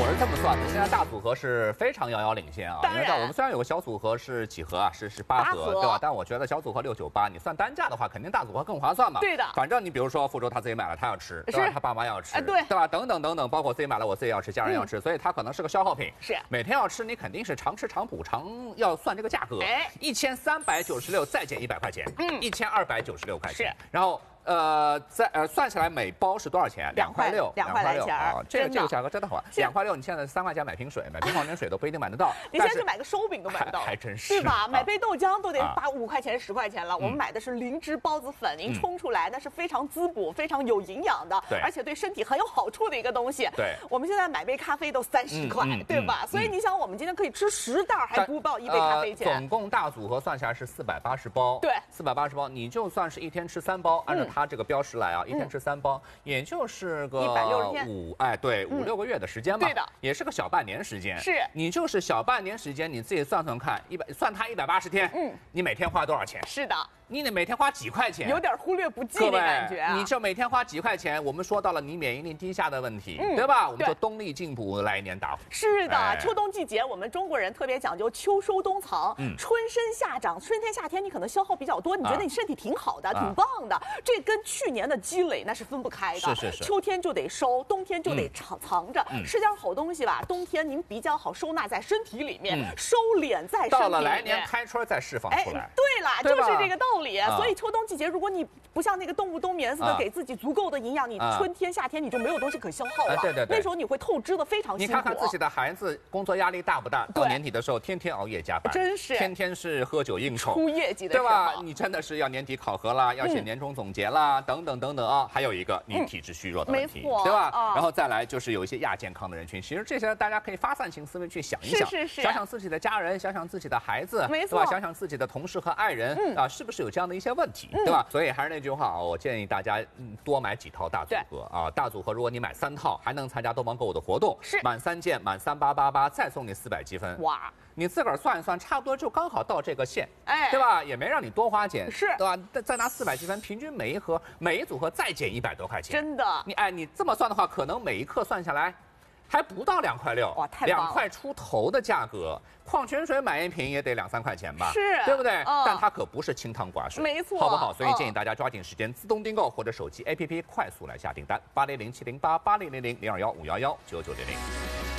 我是这么算的，现在大组合是非常遥遥领先啊。因为我们虽然有个小组合是几盒啊，是8盒，对吧？但我觉得小组合698，你算单价的话，肯定大组合更划算嘛。 对的。 反正你比如说福州他自己买了，他要吃，对吧？他爸妈要吃，对吧？等等等等，包括自己买了，我自己要吃，家人要吃，所以它可能是个消耗品。 是。 每天要吃，你肯定是常吃常补，要算这个价格。1396再减100块钱，1296块钱。是。然后。算起来每包是多少钱？2块6，2 块来钱啊！ 这个价格真的好，2块6，你现在3块钱买瓶水，买瓶矿泉水都不一定买得到。 你现在去买个烧饼都买不到， 还真是， 对吧？买杯豆浆都得5块钱10块钱了。我们买的是灵芝孢子粉，您冲出来那是非常滋补、非常有营养的，而且对身体很有好处的一个东西。 对， 我们现在买杯咖啡都30块，对吧？所以你想，我们今天可以吃10袋，还不报1杯咖啡钱。 总共大组合算下来是480包， 对 ，480包，你就算是一天吃3包，按照它这个标识来。一天吃3包，也就是个 160天 5、6个月的时间吧。 对的， 也是个小半年时间。 是， 你就是小半年时间，你自己算算看，算它180天，你每天花多少钱？ 是的。 你得每天花几块钱， 有点忽略不计的感觉啊！ 你就每天花几块钱，我们说到了你免疫力低下的问题，对吧？我们说冬力进补，来年大补。 是的，秋冬季节我们中国人特别讲究秋收冬藏，春生夏长。春天夏天你可能消耗比较多，你觉得你身体挺好的，挺棒的，这跟去年的积累那是分不开的。 是。 秋天就得收，冬天就得藏着。吃点好东西吧，冬天您比较好收纳在身体里面，收敛在身体里面。 到了来年开春再释放出来。 对啦，就是这个道理。所以秋冬季节，如果你不像那个动物冬眠似的给自己足够的营养，你春天夏天你就没有东西可消耗了。 对， 那时候你会透支的非常辛苦。 你看看自己的孩子工作压力大不大？到年底的时候，天天熬夜加班， 真是天天是喝酒应酬， 出业绩的时候， 对吧？你真的是要年底考核啦，要写年终总结啦，等等等等啊。还有一个你体质虚弱的问题，对吧？然后再来就是有一些亚健康的人群，其实这些大家可以发散性思维去想一想，想想自己的家人，想想自己的孩子，对吧？想想自己的同事和爱人啊，是不是有这样的一些问题？对吧？所以还是那句话啊，我建议大家多买几套大组合啊。大组合如果你买3套，还能参加豆瓣购物的活动，是满3件满3888，再送你400积分。哇！你自个儿算一算，差不多就刚好到这个线，对吧？也没让你多花钱， 是， 对吧？再拿400积分，平均每一组合再减100多块钱， 真的。 你这么算的话，可能每一克算下来。还不到2块6， 哇，太棒了 ！2块出头的价格，矿泉水买一瓶也得2、3块钱吧？ 是， 对不对？但它可不是清汤寡水， 没错， 好不好？所以建议大家抓紧时间自动订购或者手机 APP 快速来下订单，80070880000215119900。